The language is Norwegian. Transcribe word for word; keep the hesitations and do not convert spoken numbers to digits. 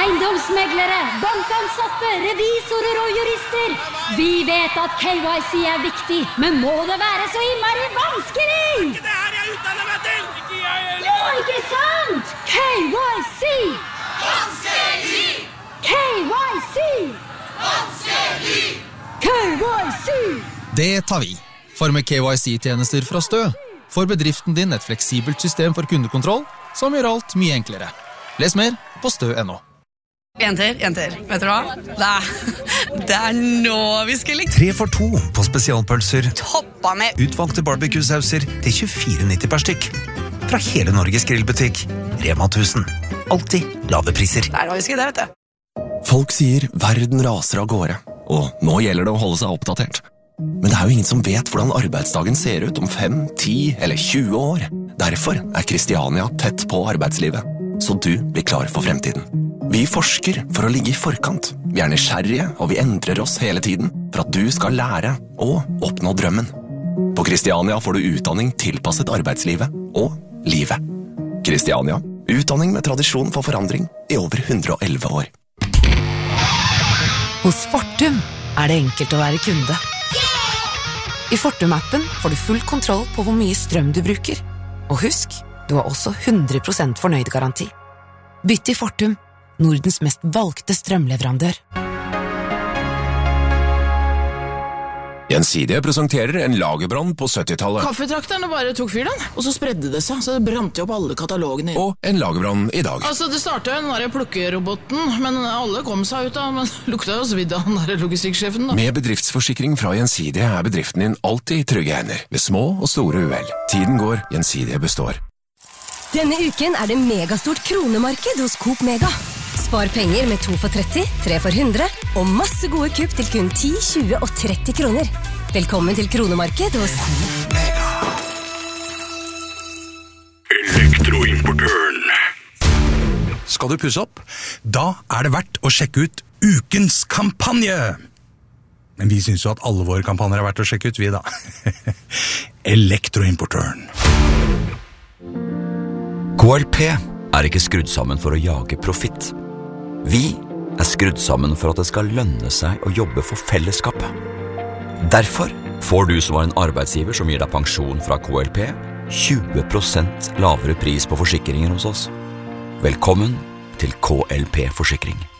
Eiendomsmeglere, bankansatte, revisorer og jurister. Vi vet at K Y C er viktig, men må det være så innmari vanskelig? Ikke det her jeg utdanner meg til! Ikke jeg heller! Jo, ikke sant? K Y C! Vanskelig! K Y C! Vanskelig! K Y C! Det tar vi. For med K Y C-tjenester fra Stø får bedriften din et fleksibelt system for kundekontroll som gjør alt mye enklere. Les mer på stø punktum no. Jenter, jenter, vet du hva? Det er, det er nå vi skal like. Tre for to på spesialpølser. Toppa med Utvalgte barbecue-sauser til tjuefire nitti per stykk. Fra hele Norges grillbutikk. Rema tusen. Alltid lave priser. Det er nå vi skal det, vet du. Folk sier verden raser av gårde, og nå gjelder det å holde seg oppdatert. Men det er jo ingen som vet hvordan arbeidsdagen ser ut om fem, ti eller tjue år. Derfor er Kristiania tett på arbeidslivet, så du blir klar for fremtiden. Vi forsker for å ligge i forkant. Vi er nysgjerrige, og vi endrer oss hele tiden for at du skal lære og oppnå drømmen. På Kristiania får du utdanning tilpasset arbeidslivet og livet. Kristiania, utdanning med tradisjon for forandring i over hundre og elleve år. Hos Fortum er det enkelt å være kunde. I Fortum-appen får du full kontroll på hvor mye strøm du bruker. Og husk, du har også hundre prosent fornøyd garanti. Bytt til Fortum, Nordens mest valgte strømleverandør. Gjensidige presenterer en lagerbrann på syttitallet. Kaffetrakterne bare tok fyr den, og så spredde det seg, så det brant jo opp alle katalogene. Og en lagerbrann i dag. Altså, det startet jo den der plukkeroboten, men alle kom seg ut av, men lukta jo svidd av den der logistikksjefen da. Med bedriftsforsikring fra Gjensidige er bedriften din alltid i trygge hender, ved små og store uhell. Tiden går, Gjensidige består. Denne uken er det megastort kronemarked hos Coop Mega. Spar penger med to for tretti, tre for hundre, og masse gode kupp til kun ti, tjue og tretti kroner. Velkommen til kronemarked hos Mega. Elektroimportøren. Skal du pusse opp? Da er det verdt å sjekke ut ukens kampanje. Men vi synes jo at alle våre kampanjer er verdt å sjekke ut, vi da. Elektroimportøren. K L P er ikke skrudd sammen for å jage profitt. Vi er skrudd sammen for at det skal lønne seg å jobbe for fellesskapet. Derfor får du som var en arbeidsgiver som gir deg pensjon fra K L P, tjue prosent lavere pris på forsikringer hos oss. Velkommen til K L P Forsikring.